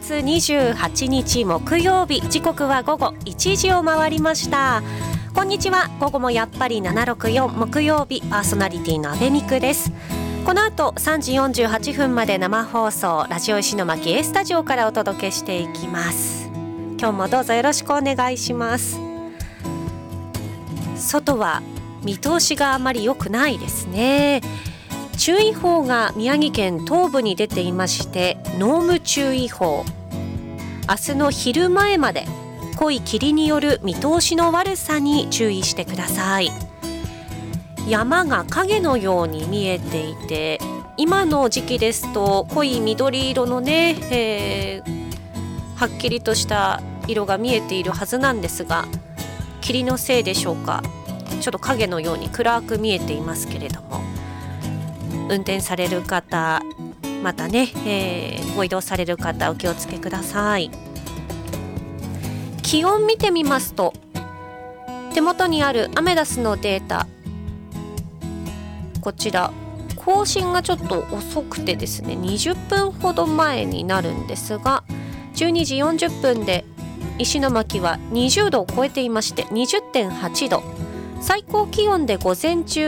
月28日木曜日、時刻は午後1時を回りました。こんにちは。午後もやっぱり764木曜日、パーソナリティの阿部美久です。この後3時48分まで生放送、ラジオ石巻 A スタジオからお届けしていきます。今日もどうぞよろしくお願いします。外は見通しがあまり良くないですね。注意報が宮城県東部に出ていまして、濃霧注意報。明日の昼前まで濃い霧による見通しの悪さに注意してください。山が影のように見えていて、今の時期ですと濃い緑色のね、はっきりとした色が見えているはずなんですが、霧のせいでしょうか、ちょっと影のように暗く見えていますけれども、運転される方、またね、ご移動される方お気をつけください。気温見てみますと、手元にあるアメダスのデータ、こちら更新がちょっと遅くてですね、20分ほど前になるんですが、12時40分で石巻は20度を超えていまして 20.8 度、最高気温で午前中